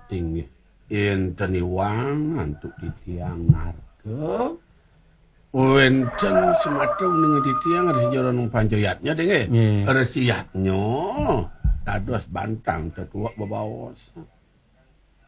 Inggih. Enten iwang antuk titiang narga. Wenten sematung ning titiang resijara nang panjoyatnya deh nggih. Resiatnya dados bantang tetua bebaos.